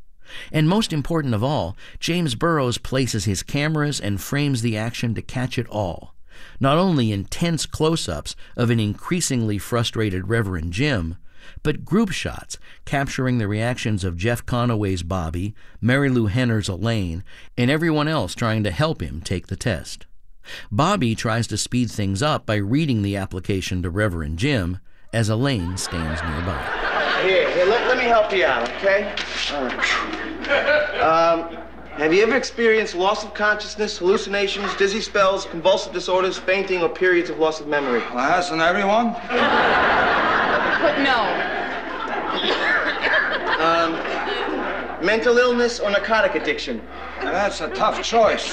And most important of all, James Burrows places his cameras and frames the action to catch it all. Not only intense close-ups of an increasingly frustrated Reverend Jim, but group shots capturing the reactions of Jeff Conaway's Bobby, Mary Lou Henner's Elaine, and everyone else trying to help him take the test. Bobby tries to speed things up by reading the application to Reverend Jim as Elaine stands nearby. Here, here, let, let me help you out, okay? All right. Um, have you ever experienced loss of consciousness, hallucinations, dizzy spells, convulsive disorders, fainting, or periods of loss of memory? Well, hasn't everyone? But no. Um, mental illness or narcotic addiction? Now, that's a tough choice.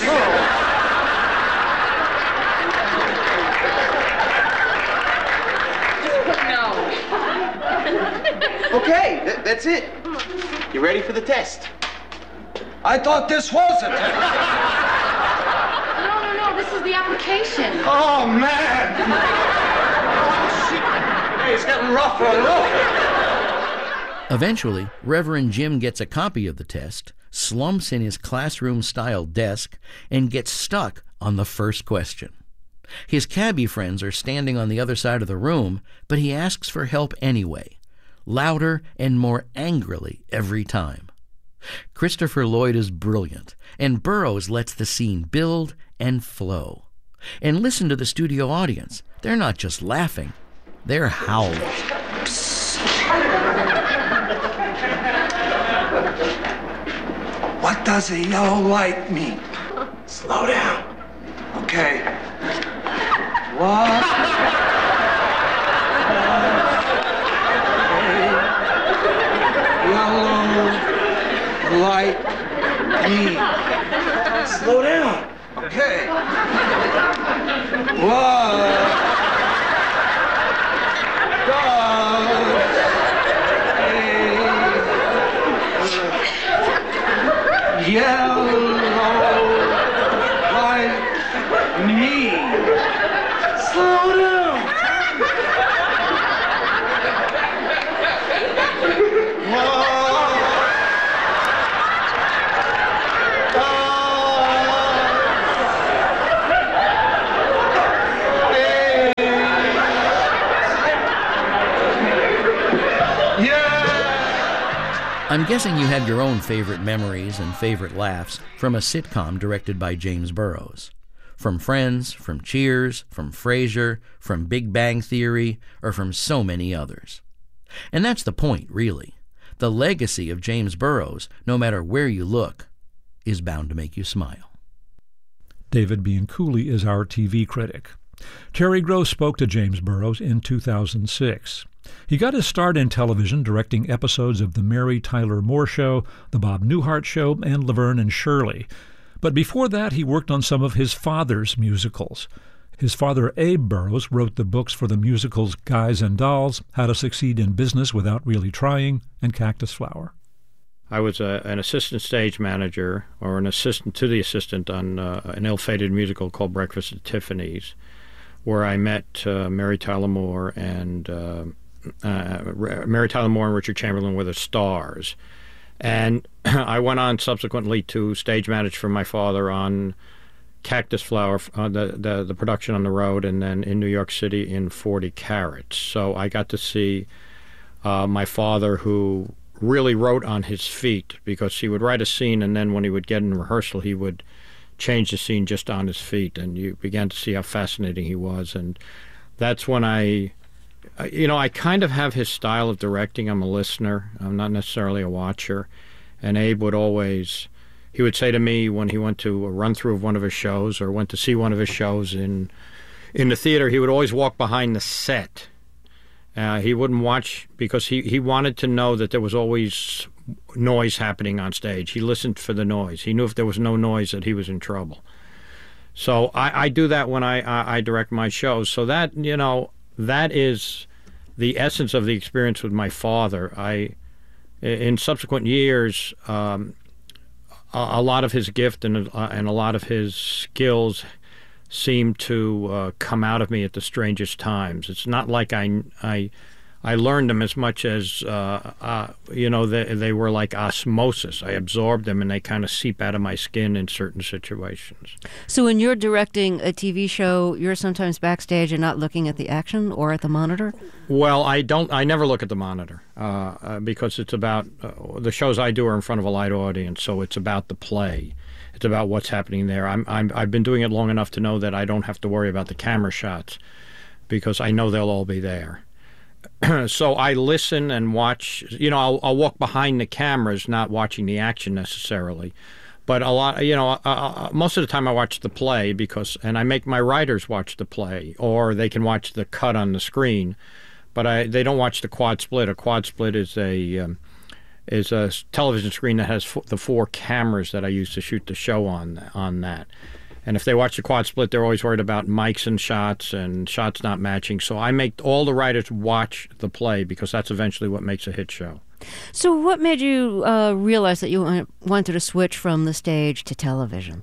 Okay, th- that's it. You ready for the test? I thought this was a test. No, no, no, this is the application. Oh, man. Oh, shit. Hey, it's getting rougher and rougher. Eventually, Reverend Jim gets a copy of the test, slumps in his classroom-style desk, and gets stuck on the first question. His cabbie friends are standing on the other side of the room, but he asks for help anyway, louder and more angrily every time. Christopher Lloyd is brilliant, and Burrows lets the scene build and flow. And listen to the studio audience. They're not just laughing, They're howling. What does a yellow light mean? Slow down. Okay. What? Yellow light mean? Slow down. Okay. What does a yellow light mean? Slow down. I'm guessing you have your own favorite memories and favorite laughs from a sitcom directed by James Burrows. From Friends, from Cheers, from Frasier, from Big Bang Theory, or from so many others. And that's the point, really. The legacy of James Burrows, no matter where you look, is bound to make you smile. David Bianculli is our T V critic. Terry Gross spoke to James Burrows in two thousand six. He got his start in television directing episodes of The Mary Tyler Moore Show, The Bob Newhart Show, and Laverne and Shirley. But before that, he worked on some of his father's musicals. His father, Abe Burrows, wrote the books for the musicals Guys and Dolls, How to Succeed in Business Without Really Trying, and Cactus Flower. I was a, an assistant stage manager, or an assistant to the assistant, on uh, an ill-fated musical called Breakfast at Tiffany's, where I met uh, Mary Tyler Moore and uh, uh, Mary Tyler Moore and Richard Chamberlain were the stars. And I went on subsequently to stage manage for my father on Cactus Flower, uh, the, the the production on the road, and then in New York City in forty carats. So I got to see uh, my father, who really wrote on his feet, because he would write a scene, and then when he would get in rehearsal, he would change the scene just on his feet, and you began to see how fascinating he was. And that's when I, you know, I kind of have his style of directing. I'm a listener. I'm not necessarily a watcher. And Abe would always, he would say to me when he went to a run-through of one of his shows or went to see one of his shows in in the theater, he would always walk behind the set. Uh, he wouldn't watch, because he, he wanted to know that there was always noise happening on stage. He listened for the noise. He knew if there was no noise that he was in trouble. So I, I do that when I, I, I direct my shows. So that, you know, that is the essence of the experience with my father. I, in subsequent years, um, a, a lot of his gift and, uh, and a lot of his skills seemed to uh, come out of me at the strangest times. It's not like I, I, I learned them as much as, uh, uh, you know, they, they were like osmosis. I absorbed them, and they kind of seep out of my skin in certain situations. So when you're directing a T V show, you're sometimes backstage and not looking at the action or at the monitor? Well, I don't. I never look at the monitor uh, uh, because it's about, uh, the shows I do are in front of a live audience, so it's about the play. It's about what's happening there. I'm, I'm, I've been doing it long enough to know that I don't have to worry about the camera shots, because I know they'll all be there. So I listen and watch. You know, I'll, I'll walk behind the cameras, not watching the action necessarily. But a lot, you know, uh, uh, most of the time I watch the play, because, and I make my writers watch the play, or they can watch the cut on the screen. But I, they don't watch the quad split. A quad split is a um, is a television screen that has f- the four cameras that I use to shoot the show on on that. And if they watch the quad split, they're always worried about mics and shots and shots not matching. So I make all the writers watch the play, because that's eventually what makes a hit show. So what made you uh, realize that you wanted to switch from the stage to television?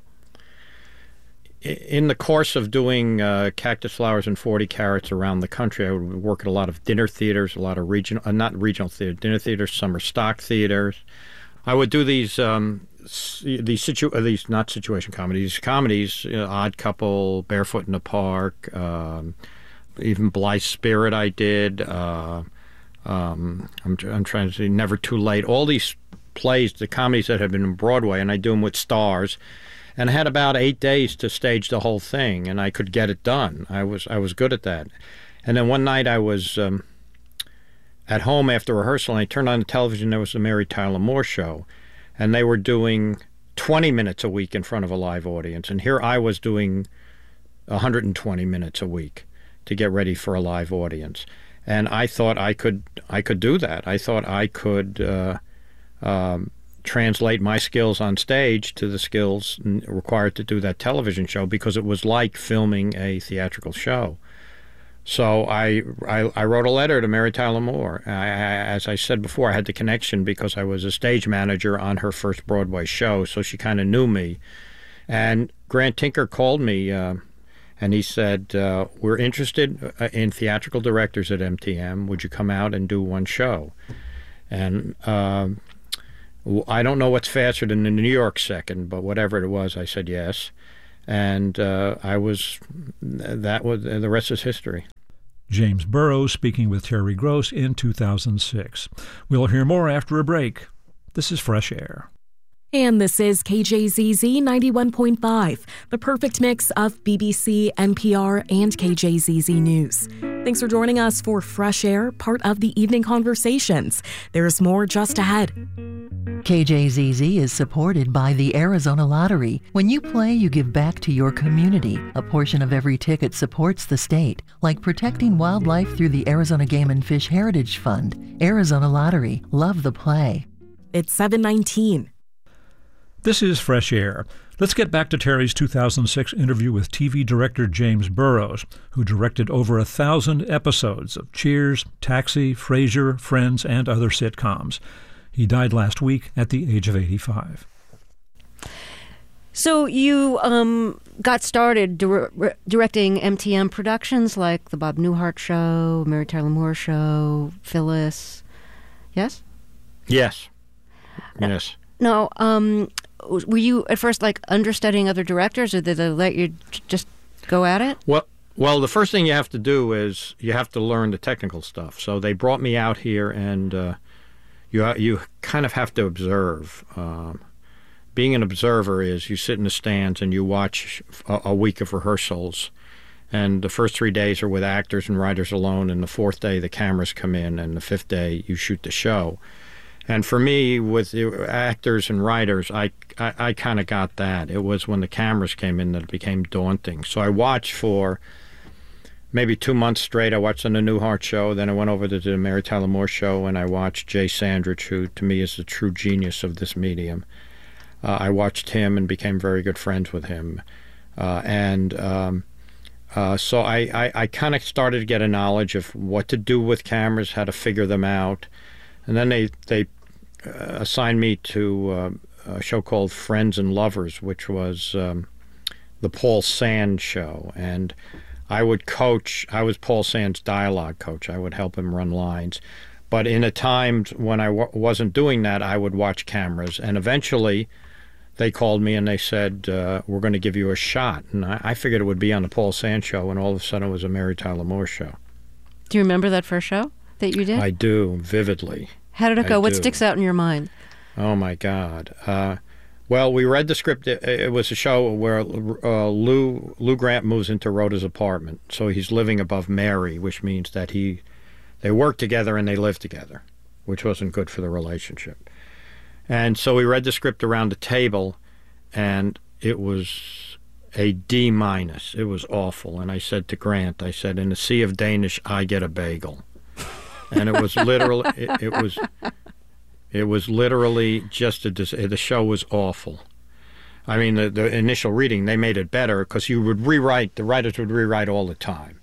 In the course of doing uh, Cactus Flowers and forty carats around the country, I would work at a lot of dinner theaters, a lot of regional, uh, not regional theater, dinner theaters, summer stock theaters. I would do these, um, these situ, uh, these not situation comedies, comedies, you know, Odd Couple, Barefoot in the Park, um, even Blythe Spirit. I did. Uh, um, I'm, I'm trying to say Never Too Late. All these plays, the comedies that have been on Broadway, and I do them with stars. And I had about eight days to stage the whole thing, and I could get it done. I was I was good at that. And then one night I was um, at home after rehearsal, and I turned on the television. There was the Mary Tyler Moore Show, and they were doing twenty minutes a week in front of a live audience. And here I was doing one hundred twenty minutes a week to get ready for a live audience. And I thought I could I could do that. I thought I could uh, um, translate my skills on stage to the skills required to do that television show, because it was like filming a theatrical show. So I, I, I wrote a letter to Mary Tyler Moore. I, I, as I said before, I had the connection because I was a stage manager on her first Broadway show, so she kind of knew me. And Grant Tinker called me, uh, and he said, uh, we're interested in theatrical directors at M T M. Would you come out and do one show? And uh, I don't know what's faster than the New York second, but whatever it was, I said yes. And uh, I was, that was, the rest is history. James Burrows speaking with Terry Gross in two thousand six. We'll hear more after a break. This is Fresh Air. And this is K J Z Z ninety-one point five, the perfect mix of B B C, N P R, and K J Z Z News. Thanks for joining us for Fresh Air, part of the Evening Conversations. There's more just ahead. K J Z Z is supported by the Arizona Lottery. When you play, you give back to your community. A portion of every ticket supports the state, like protecting wildlife through the Arizona Game and Fish Heritage Fund. Arizona Lottery. Love the play. It's seven nineteen. This is Fresh Air. Let's get back to Terry's two thousand six interview with T V director James Burrows, who directed over a thousand episodes of Cheers, Taxi, Frasier, Friends, and other sitcoms. He died last week at the age of eighty-five. So you um, got started dir- directing M T M productions like The Bob Newhart Show, Mary Tyler Moore Show, Phyllis. Yes? Yes. Yes. No, um, were you at first like understudying other directors, or did they let you just go at it? Well, well, the first thing you have to do is you have to learn the technical stuff. So they brought me out here, and uh, you you kind of have to observe. Um, being an observer is you sit in the stands and you watch a, a week of rehearsals, and the first three days are with actors and writers alone, and the fourth day the cameras come in, and the fifth day you shoot the show. And for me, with actors and writers, I, I, I kind of got that. It was when the cameras came in that it became daunting. So I watched for maybe two months straight. I watched on the Newhart Show. Then I went over to the Mary Tyler Moore Show, and I watched Jay Sandrich, who to me is the true genius of this medium. Uh, I watched him and became very good friends with him. Uh, and um, uh, so I, I, I kind of started to get a knowledge of what to do with cameras, how to figure them out. And then they they uh, assigned me to uh, a show called Friends and Lovers, which was um, the Paul Sand show. And I would coach. I was Paul Sand's dialogue coach. I would help him run lines. But in a time when I w- wasn't doing that, I would watch cameras. And eventually they called me and they said, uh, we're going to give you a shot. And I, I figured it would be on the Paul Sand show, and all of a sudden it was a Mary Tyler Moore show. Do you remember that first show that you did? I do, vividly. How did it go? I what do. sticks out in your mind? Oh, my God. Uh, well, we read the script. It, it was a show where uh, Lou Lou Grant moves into Rhoda's apartment. So he's living above Mary, which means that he they work together and they live together, which wasn't good for the relationship. And so we read the script around the table, and it was a D minus. It was awful. And I said to Grant, I said, in a sea of Danish, I get a bagel. And it was literally, it, it was, it was literally just a, the show was awful. I mean, the, the initial reading, they made it better because you would rewrite, the writers would rewrite all the time.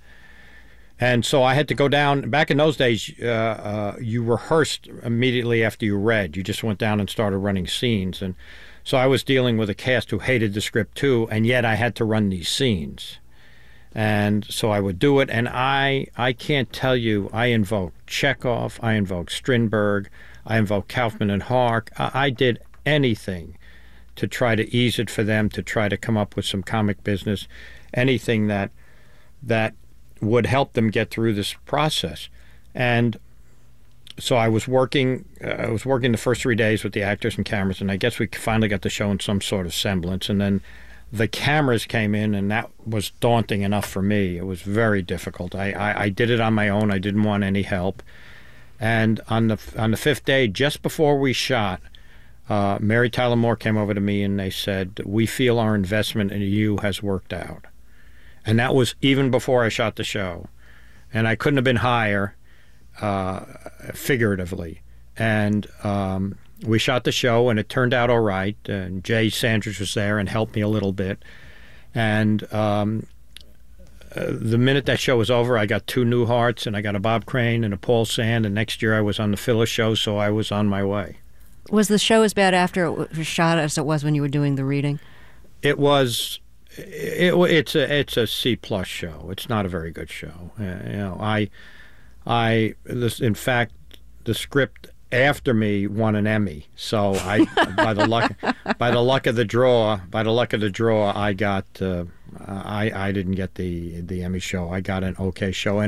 And so I had to go down, back in those days, uh, uh, you rehearsed immediately after you read. You just went down and started running scenes. And so I was dealing with a cast who hated the script too, and yet I had to run these scenes. And so I would do it, and I I can't tell you, I invoked Chekhov, I invoked Strindberg, I invoked Kaufman and Hark. I, I did anything to try to ease it for them, to try to come up with some comic business, anything that that would help them get through this process. And so I was working, uh, I was working the first three days with the actors and cameras, and I guess we finally got the show in some sort of semblance. And then the cameras came in, and that was daunting enough for me. It was very difficult. I, I, I did it on my own. I didn't want any help. And on the on the fifth day, just before we shot, uh, Mary Tyler Moore came over to me and they said, "We feel our investment in you has worked out." And that was even before I shot the show. And I couldn't have been higher, uh, figuratively. And um, we shot the show, and it turned out all right. And Jay Sandridge was there and helped me a little bit. And um, uh, the minute that show was over, I got two Newharts, and I got a Bob Crane and a Paul Sand. And next year I was on the Phyllis show, so I was on my way. Was the show as bad after it was shot as it was when you were doing the reading? It was. It, it's a it's a C plus show. It's not a very good show. Uh, you know, I, I this in fact, the script after me won an Emmy. So I, by the luck, by the luck of the draw, by the luck of the draw, I got. Uh, I I didn't get the the Emmy show. I got an okay show, and